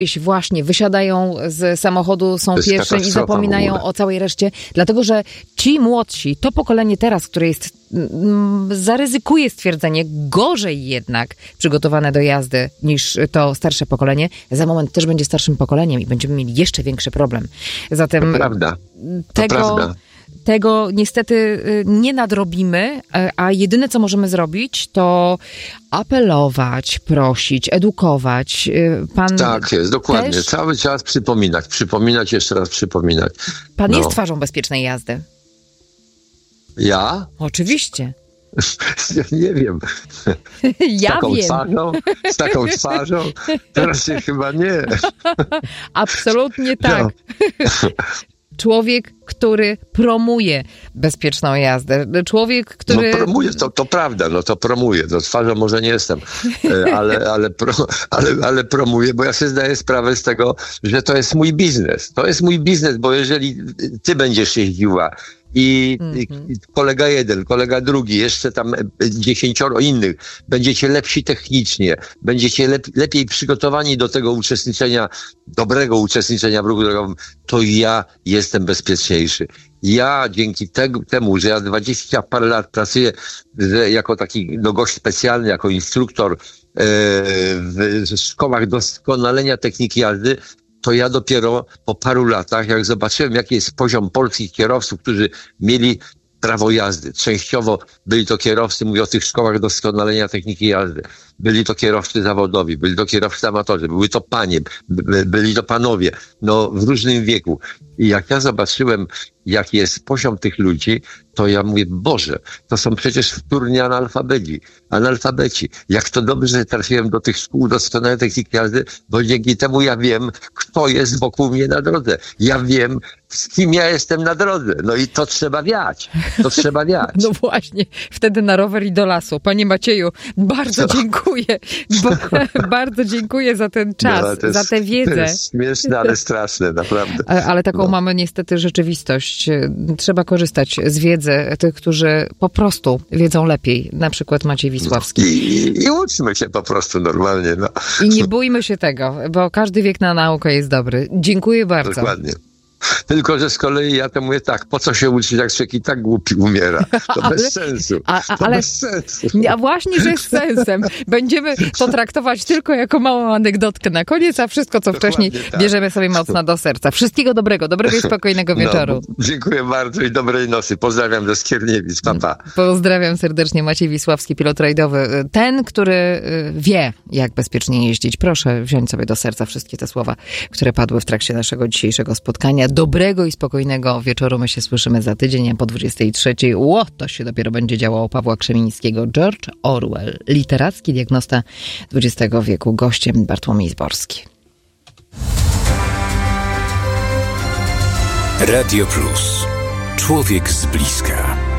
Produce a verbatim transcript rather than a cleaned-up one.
jeśli właśnie wysiadają z samochodu, są pierwsze i zapominają o całej reszcie, dlatego że ci młodsi, to pokolenie teraz, które jest, mm, zaryzykuje stwierdzenie, gorzej jednak przygotowane do jazdy niż to starsze pokolenie, za moment też będzie starszym pokoleniem i będziemy mieli jeszcze większy problem. Zatem to prawda. To tego... prawda. Tego niestety nie nadrobimy, a jedyne, co możemy zrobić, to apelować, prosić, edukować. Pan tak jest, dokładnie. też... Cały czas przypominać, przypominać, jeszcze raz przypominać. Pan no. jest twarzą bezpiecznej jazdy. Ja? Oczywiście. Ja nie wiem. Z ja taką wiem. Twarzą, z taką twarzą? Teraz się chyba nie. Absolutnie tak. No. Człowiek, który promuje bezpieczną jazdę. Człowiek, który... No promuje, to, to prawda, no to promuje. To twarzą może nie jestem, ale, ale, pro, ale, ale promuję, bo ja sobie zdaję sprawę z tego, że to jest mój biznes. To jest mój biznes, bo jeżeli ty będziesz jeździła i mm-hmm. kolega jeden, kolega drugi, jeszcze tam dziesięcioro innych, będziecie lepsi technicznie, będziecie lep, lepiej przygotowani do tego uczestniczenia, dobrego uczestniczenia w ruchu drogowym, to ja jestem bezpieczniejszy. Ja dzięki te, temu, że ja dwadzieścia parę lat pracuję że jako taki no, gość specjalny, jako instruktor e, w, w szkołach doskonalenia techniki jazdy, to ja dopiero po paru latach, jak zobaczyłem, jaki jest poziom polskich kierowców, którzy mieli prawo jazdy. Częściowo byli to kierowcy, mówię o tych szkołach doskonalenia techniki jazdy. Byli to kierowcy zawodowi, byli to kierowcy amatorzy, były to panie, by, byli to panowie, no w różnym wieku. I jak ja zobaczyłem, jaki jest poziom tych ludzi, to ja mówię, Boże, to są przecież wtórni analfabeci. Analfabeci. Jak to dobrze, że trafiłem do tych szkół doskonałej techniki jazdy, bo dzięki temu ja wiem, kto jest wokół mnie na drodze. Ja wiem, z kim ja jestem na drodze. No i to trzeba wiać. To trzeba wiać. No właśnie. Wtedy na rower i do lasu. Panie Macieju, bardzo Co? dziękuję. Bo, bardzo dziękuję za ten czas, no, jest, za tę wiedzę. To jest śmieszne, ale straszne, naprawdę. Ale, ale taką no. mamy niestety rzeczywistość. Trzeba korzystać z wiedzy tych, którzy po prostu wiedzą lepiej. Na przykład Maciej Wisławski. I, i uczmy się po prostu normalnie. No. I nie bójmy się tego, bo każdy wiek na naukę jest dobry. Dziękuję bardzo. Dokładnie. Tylko, że z kolei ja to mówię tak, po co się uczyć, jak człowiek i tak głupi umiera? To ale, bez sensu. A, a, to ale, bez sensu. A właśnie, że z sensem. Będziemy to traktować tylko jako małą anegdotkę na koniec, a wszystko, co Dokładnie wcześniej, tak. bierzemy sobie mocno do serca. Wszystkiego dobrego, dobrego i spokojnego wieczoru. No, dziękuję bardzo i dobrej nocy. Pozdrawiam ze Skierniewic. Pa, pa. Pozdrawiam serdecznie. Maciej Wisławski, pilot rajdowy. Ten, który wie, jak bezpiecznie jeździć. Proszę wziąć sobie do serca wszystkie te słowa, które padły w trakcie naszego dzisiejszego spotkania. Dobrego i spokojnego wieczoru. My się słyszymy za tydzień, a po dwudziestej trzeciej. Ło, to się dopiero będzie działo u Pawła Krzemińskiego. George Orwell, literacki diagnosta dwudziestego wieku. Gościem Bartłomiej Zborski. Radio Plus. Człowiek z bliska.